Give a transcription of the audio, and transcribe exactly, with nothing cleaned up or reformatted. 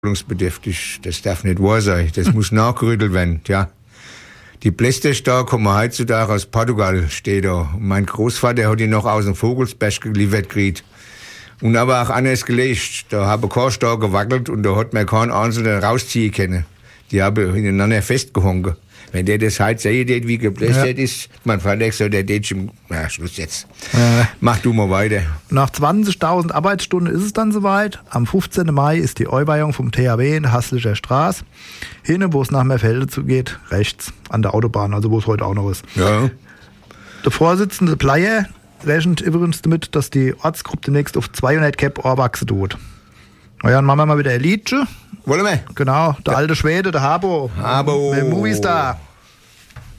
bedürftig. Das darf nicht wahr sein. Das muss nachgerüttelt werden. Ja. Die Blästers da kommen heutzutage aus Portugal, steht da. Und mein Großvater hat die noch aus dem Vogelsberg geliefert gekriegt. Und aber auch anders gelegt. Da habe ich kein Star gewackelt und da hat man keinen einzelnen rausziehen können. Die haben ineinander festgehangen. Wenn der das halt sieht, wie geblästert ja. ist, man Vater so, der geht schon, na, Schluss jetzt. Ja. Mach du mal weiter. Nach zwanzigtausend Arbeitsstunden ist es dann soweit. Am fünfzehnten Mai ist die Euweihung vom T H W in der Hasslicher Straße. Hinne, wo es nach Merfelde zugeht, rechts an der Autobahn, also wo es heute auch noch ist. Ja. Der Vorsitzende Bleier rechnet übrigens damit, dass die Ortsgruppe demnächst auf zweihundert Cap Ohrwachse tut. Na ja, dann machen wir mal wieder ein Liedchen. Wollen wir? Genau, der ja. alte Schwede, der Habo. Habo. Der Movistar.